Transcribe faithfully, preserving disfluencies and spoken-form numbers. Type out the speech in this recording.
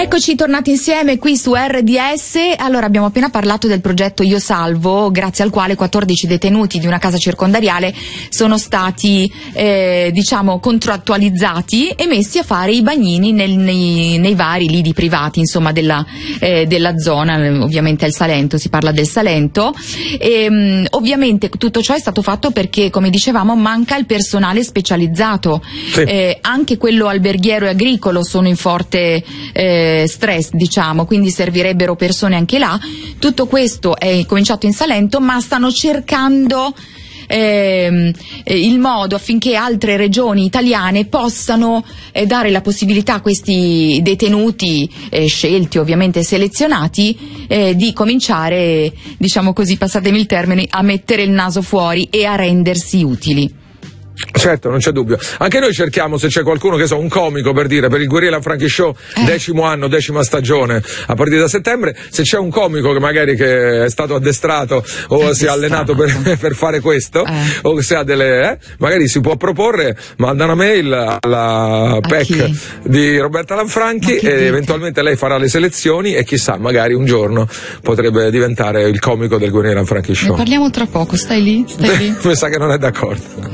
Eccoci tornati insieme qui su R D S. Allora, abbiamo appena parlato del progetto Io Salvo, grazie al quale quattordici detenuti di una casa circondariale sono stati eh, diciamo contrattualizzati e messi a fare i bagnini nel, nei, nei vari lidi privati, insomma, della, eh, della zona. Ovviamente è il Salento, si parla del Salento e mh, ovviamente tutto ciò è stato fatto perché, come dicevamo, manca il personale specializzato. Sì. Eh, anche quello alberghiero e agricolo sono in forte eh, stress, diciamo, quindi servirebbero persone anche là. Tutto questo è cominciato in Salento, ma stanno cercando eh, il modo affinché altre regioni italiane possano eh, dare la possibilità a questi detenuti eh, scelti, ovviamente selezionati, eh, di cominciare, diciamo così, passatemi il termine, a mettere il naso fuori e a rendersi utili. Certo, non c'è dubbio. Anche noi cerchiamo, se c'è qualcuno, che so, un comico, per dire, per il Guerrieri Lanfranchi Show, eh. decimo anno, decima stagione, a partire da settembre, se c'è un comico che magari che è stato addestrato o addestrato. si è allenato per, per fare questo, eh. o se ha delle, eh, magari si può proporre, manda una mail alla P E C di Roberta Lanfranchi e dite? eventualmente lei farà le selezioni e chissà, magari un giorno potrebbe diventare il comico del Guerrieri Lanfranchi Show. Ne parliamo tra poco, stai lì? Stai lì? Mi sa che non è d'accordo.